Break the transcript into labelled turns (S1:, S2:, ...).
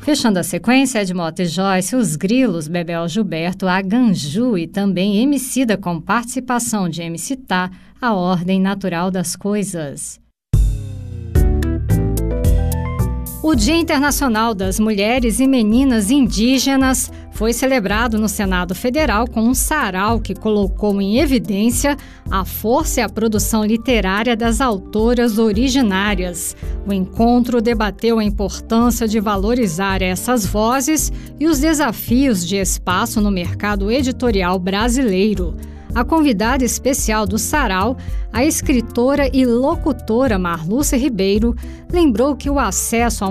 S1: Fechando a sequência, Edmota e Joyce, Os Grilos, Bebel Gilberto, a Ganju e também Emicida com participação de MC Tá, A Ordem Natural das Coisas. O Dia Internacional das Mulheres e Meninas Indígenas foi celebrado no Senado Federal com um sarau que colocou em evidência a força e a produção literária das autoras originárias. O encontro debateu a importância de valorizar essas vozes e os desafios de espaço no mercado editorial brasileiro. A convidada especial do sarau, a escritora e locutora Marlúcia Ribeiro, lembrou que o acesso a